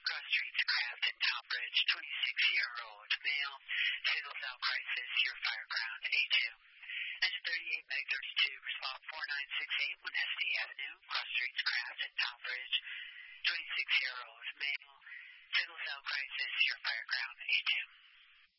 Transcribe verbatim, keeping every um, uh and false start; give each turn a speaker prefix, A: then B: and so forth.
A: Cross Streets, Craft, and Topbridge, twenty-six-year-old male, fatal cell crisis, your fire ground, A two. Engine thirty-eight, Meg thirty-two, respond four nine six eight, one S D Avenue, Cross Streets, Craft, and Topbridge.